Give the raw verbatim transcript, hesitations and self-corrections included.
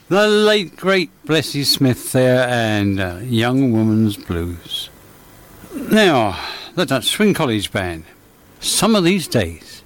The late, great Bessie Smith there and uh, Young Woman's Blues. Now, the Dutch Swing College Band. Some of these days.